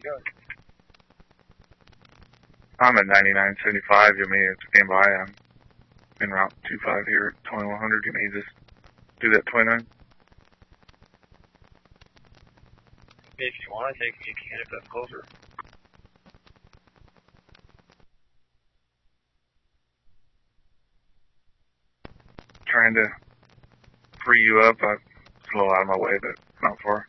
I'm at 9975. You may stand by. I'm en route 25 here at 2100. You may just do that 29. If you want to take me, you can if that's closer. Trying to free you up. I'm a little out of my way, but not far.